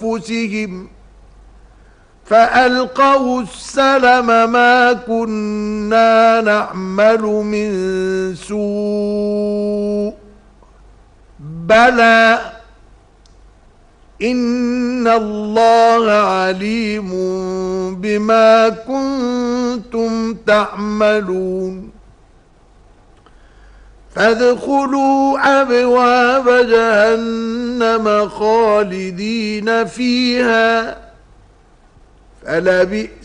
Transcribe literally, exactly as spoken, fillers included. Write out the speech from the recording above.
أنفسهم فألقوا السلم ما كنا نعمل من سوء بلى إن الله عليم بما كنتم تعملون فادخلوا أبواب جهنم خالدين فيها فلبئس